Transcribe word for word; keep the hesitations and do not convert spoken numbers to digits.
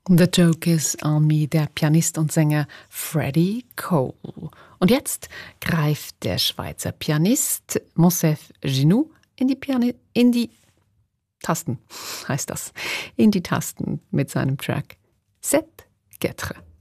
The Joke is on Me, der Pianist und Sänger Freddie Cole. Und jetzt greift der Schweizer Pianist Monsef Ginou in die, Piani- in die Tasten, heißt das, in die Tasten mit seinem Track Sept Quatre.